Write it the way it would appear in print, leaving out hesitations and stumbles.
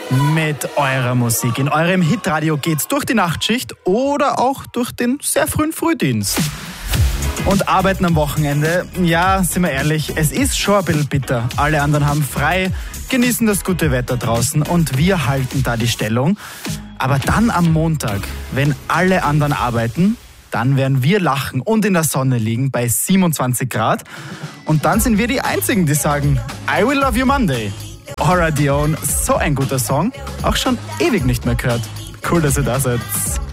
mit eurer Musik. In eurem Hitradio geht's durch die Nachtschicht oder auch durch den sehr frühen Frühdienst. Und arbeiten am Wochenende, ja, sind wir ehrlich, es ist schon ein bisschen bitter. Alle anderen haben frei, genießen das gute Wetter draußen und wir halten da die Stellung. Aber dann am Montag, wenn alle anderen arbeiten, dann werden wir lachen und in der Sonne liegen bei 27 Grad. Und dann sind wir die Einzigen, die sagen, I will love you Monday. Aura Dione, so ein guter Song, auch schon ewig nicht mehr gehört. Cool, dass ihr da seid.